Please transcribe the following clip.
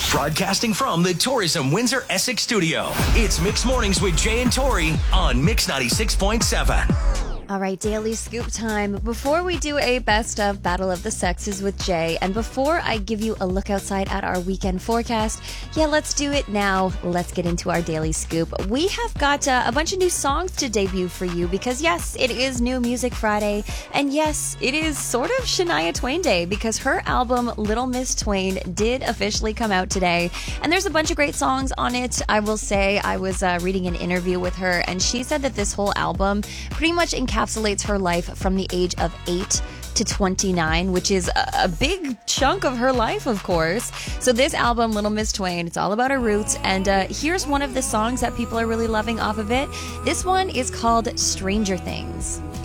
Broadcasting from the Tourism Windsor Essex studio, it's Mix Mornings with Jay and Tori on Mix 96.7. All right, Daily Scoop time. Before we do a best of Battle of the Sexes with Jay, and before I give you a look outside at our weekend forecast, let's do it now. Let's get into our Daily Scoop. We have got a bunch of new songs to debut for you because, yes, it is New Music Friday, and yes, it is sort of Shania Twain Day because her album Little Miss Twain did officially come out today, and there's a bunch of great songs on it. I will say I was reading an interview with her, and she said that this whole album pretty much encapsulates her life from the age of 8 to 29, which is a big chunk of her life, of course. So this album, Little Miss Twain, it's all about her roots, and here's one of the songs that people are really loving off of it. This one is called Stranger Things.